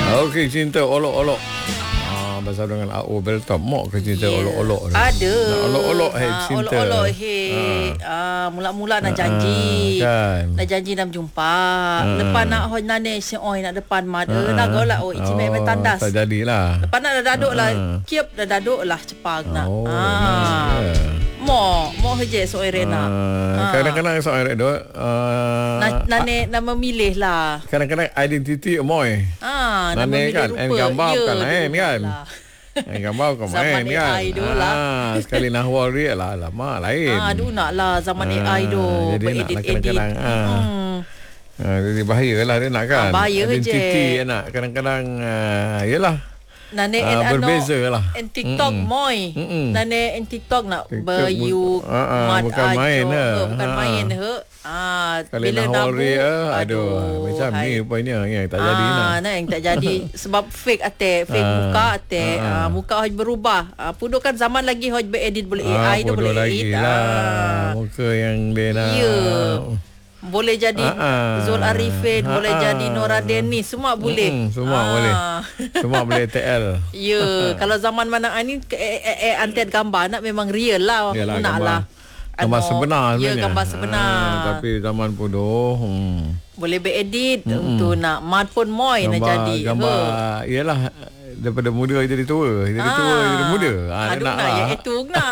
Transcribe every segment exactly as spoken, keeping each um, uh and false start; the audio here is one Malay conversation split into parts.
Okey, cinta olok-olok. Pasal dengan A O Beltom mok ke cinta yeah. olok-olok ni. Ada. Nak olok-olok hai ha, cinta. Olok-olok hai. Ha. Ha, mula-mula nak janji. Ha, kan. Nak janji nak jumpa. Ha. Lepas nak hoi nane si oi nak depan mat. Ha. Nak golak oi ici mek tandas. Tak jadilah. Lepas nak dah daduk lah. Kiep dah daduk lah cepang nak. Oh, ha. Mo, mo heje so Irena. Ha. Kadang-kadang so Irena uh, nak nane nak memilih lah. Kadang-kadang identiti moy. Ha, nak memilih kan en gambar kan en kan. En gambar kan main kan. Ah, sekali nahwal dia lah lama lain. Ah, aduh naklah zaman A I tu beredit-edit. Hmm. Ah, jadi bahayalah dia nak kan. Ah, bahaya identiti nak kadang-kadang uh, yalah. Nane uh, en berbeza ano, lah. En TikTok mm-mm. moy. Mm-mm. Nane en TikTok nak bayu uh, uh, bukan main lah. Bukan main he. Ah, bila nabu aduh, aduh macam hai. Ni rupanya yang tak ah, jadi nak. Nah, yang tak jadi sebab fake ate, fake ah, muka ate, ah, ah, muka hoj berubah. Ah, pudo kan zaman lagi hoj beredit boleh ah, A I tu boleh edit. Lah. Ah, muka yang dia nak. Yeah. Boleh jadi ah, Zul Arifin, ah, boleh ah, jadi Nora Dennis, semua boleh. Mm, semua ah. boleh. Semua boleh T L. Ya, yeah. Kalau zaman mana ni eh, eh, eh, antet gambar nak memang real lah. Yalah, naklah. Gambar sebenar sebenarnya. Ya, gambar sebenar. Ah, tapi zaman bodoh. Hmm. Boleh beredit mm-hmm. untuk nak mat pun moy nak jadi. Gambar iyalah daripada muda jadi tua, jadi ah, tua jadi muda. Ah, aduh nak, nak ya itu nak.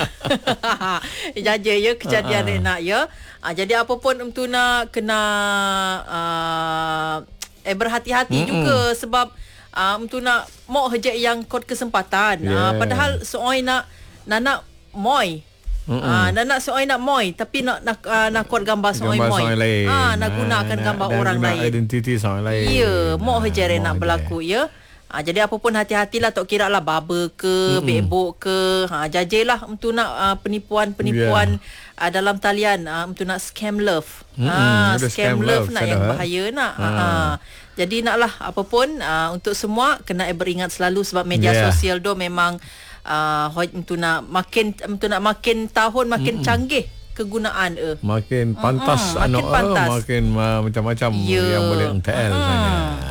Jaja ya kejadian ah, nak ya. Ah, jadi apa pun untuk nak kena uh, eh berhati-hati mm-hmm. juga sebab uh, untuk nak mau hejak yang kod kesempatan. Yeah. Uh, padahal seorang nak nak nak moy. Ah, nak nak seorang nak moy tapi nak nak uh, nak kuat gambar seorang moy. Ah, nak gunakan ah, gambar nak, orang nak lain. Identiti seorang lain. Ya, mau hejak nak berlaku ya. Ha, jadi apa pun hati-hatilah, tak kira lah baba ke, mm-hmm. bebok ke. Ha, jajalah untuk nak uh, penipuan-penipuan yeah. uh, dalam talian uh, untuk nak scam love. Mm-hmm. Ha, scam, scam love, love nak yang bahaya nak. Ha. Ha. Jadi naklah apa pun uh, untuk semua kena beringat selalu sebab media yeah. sosial tu memang uh, untuk nak makin untuk nak makin tahun makin mm-hmm. canggih kegunaan eh. Makin pantas mm-hmm. anak makin, pantas. Uh, makin uh, macam-macam yeah. yang boleh entel mm-hmm. sebenarnya.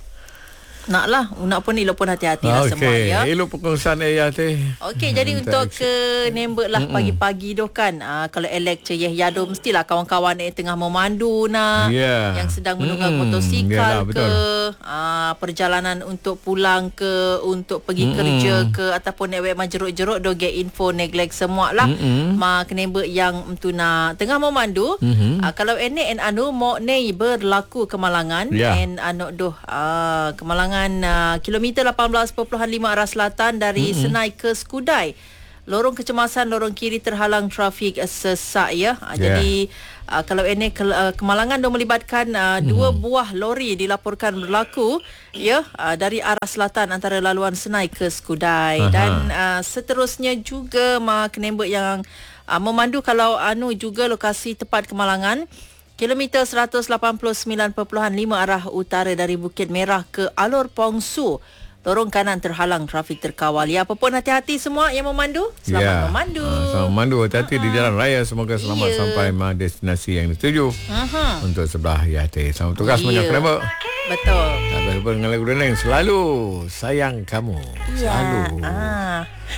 Naklah, nak pun elok pun hati-hatilah okay. semua ya. Elok perkongsian ayah teh. Okey, hmm, jadi untuk ke nembek lah mm-mm. pagi-pagi tu kan. Uh, kalau elek ceyeh yado mestilah kawan-kawan yang tengah memandu nak, yeah. yang sedang menunggang mm-mm. motosikal Yalah, ke, uh, perjalanan untuk pulang ke, untuk pergi mm-mm. kerja ke ataupun nek majeruk-jeruk do get info neglect semua lah. Ma kenembek yang untuk nak tengah memandu. Mm-hmm. Uh, kalau ene en anu mo nei berlaku kemalangan yeah. en anu doh uh, kemalangan Uh, kilometer lapan belas perpuluhan lima arah selatan dari mm-hmm. Senai ke Skudai. Lorong kecemasan, lorong kiri terhalang trafik sesak ya. Uh, yeah. Jadi uh, kalau ini ke, uh, kemalangan dah melibatkan uh, mm-hmm. dua buah lori dilaporkan berlaku ya uh, dari arah selatan antara laluan Senai ke Skudai. Aha. Dan uh, seterusnya juga mak kenembek yang uh, memandu kalau anu juga lokasi tepat kemalangan. Kilometer seratus lapan puluh sembilan perpuluhan lima arah utara dari Bukit Merah ke Alor Pongsu. Lorong kanan terhalang, trafik terkawal. Ya, apa pun hati-hati semua yang memandu. Selamat yeah. memandu. Uh, selamat memandu. Hati-hati uh-huh. di jalan raya. Semoga selamat yeah. sampai destinasi yang dituju. Uh-huh. Untuk sebelah Yati. Selamat tugas yeah. banyak kenapa. Betul. Sampai lupa dengan lagu Reneng. Selalu sayang kamu. Yeah. Selalu. Ah.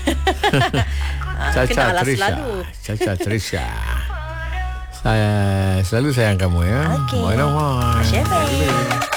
Caca Trisha. Caca Trisha. Saya selalu sayang kamu ya. Okey. Bye bye.